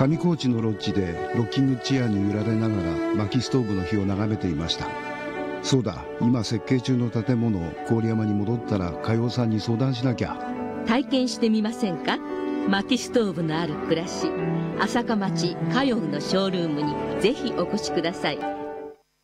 上高地のロッジでロッキングチェアに揺られながら薪ストーブの火を眺めていました。そうだ、今設計中の建物郡山に戻ったら佳代さんに相談しなきゃ。 体験してみませんか？薪ストーブのある暮らし、朝霞町佳代のショールームにぜひお越しください。